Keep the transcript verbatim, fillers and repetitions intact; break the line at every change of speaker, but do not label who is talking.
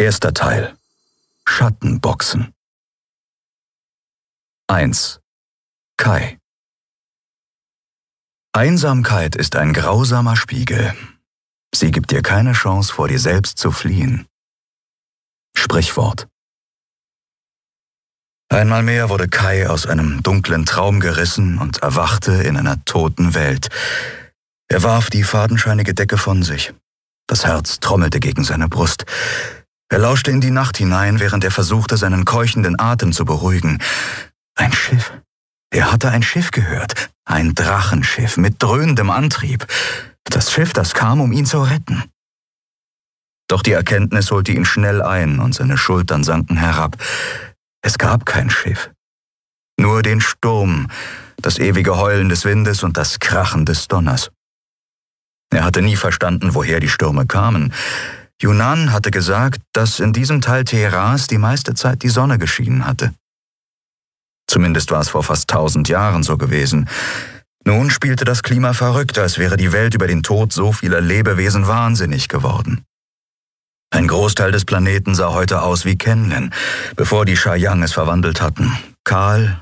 Erster Teil. Schattenboxen. eins. Kai. Einsamkeit ist ein grausamer Spiegel. Sie gibt dir keine Chance, vor dir selbst zu fliehen. Sprichwort. Einmal mehr wurde Kai aus einem dunklen Traum gerissen und erwachte in einer toten Welt. Er warf die fadenscheinige Decke von sich. Das Herz trommelte gegen seine Brust. Er lauschte in die Nacht hinein, während er versuchte, seinen keuchenden Atem zu beruhigen. Ein Schiff. Er hatte ein Schiff gehört. Ein Drachenschiff mit dröhnendem Antrieb. Das Schiff, das kam, um ihn zu retten. Doch die Erkenntnis holte ihn schnell ein und seine Schultern sanken herab. Es gab kein Schiff. Nur den Sturm, das ewige Heulen des Windes und das Krachen des Donners. Er hatte nie verstanden, woher die Stürme kamen. Yunan hatte gesagt, dass in diesem Teil Teherans die meiste Zeit die Sonne geschienen hatte. Zumindest war es vor fast tausend Jahren so gewesen. Nun spielte das Klima verrückt, als wäre die Welt über den Tod so vieler Lebewesen wahnsinnig geworden. Ein Großteil des Planeten sah heute aus wie Kenlen, bevor die Shaiyang es verwandelt hatten. Kahl,